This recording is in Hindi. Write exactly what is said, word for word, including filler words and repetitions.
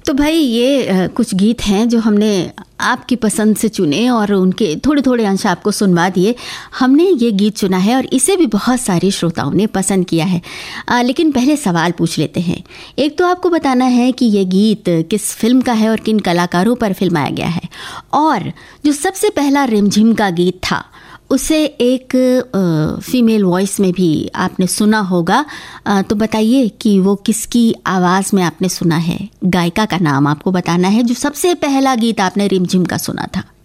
तो भाई ये आ, कुछ गीत हैं जो हमने आपकी पसंद से चुने और उनके थोड़े थोड़े अंश आपको सुनवा दिए। हमने ये गीत चुना है और इसे भी बहुत सारे श्रोताओं ने पसंद किया है। आ, लेकिन पहले सवाल पूछ लेते हैं। एक तो आपको बताना है कि ये गीत किस फिल्म का है और किन कलाकारों पर फिल्माया गया है, और जो सबसे पहला रिमझिम का गीत था उसे एक फीमेल वॉइस में भी आपने सुना होगा। आ, तो बताइए कि वो किसकी आवाज़ में आपने सुना है। गायिका का नाम आपको बताना है जो सबसे पहला गीत आपने रिमझिम का सुना था।